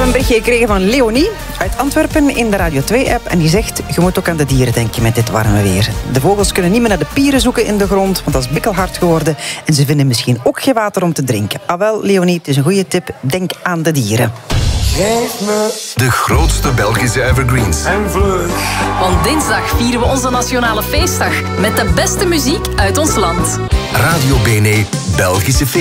heb een berichtje gekregen van Leonie uit Antwerpen in de Radio 2-app. En die zegt, je moet ook aan de dieren denken met dit warme weer. De vogels kunnen niet meer naar de pieren zoeken in de grond, want dat is bikkelhard geworden. En ze vinden misschien ook geen water om te drinken. Ah wel, Leonie, het is een goede tip. Denk aan de dieren. Geef me de grootste Belgische evergreens. en vlug. Want dinsdag vieren we onze nationale feestdag met de beste muziek uit ons land. Radio BNE Belgische feest.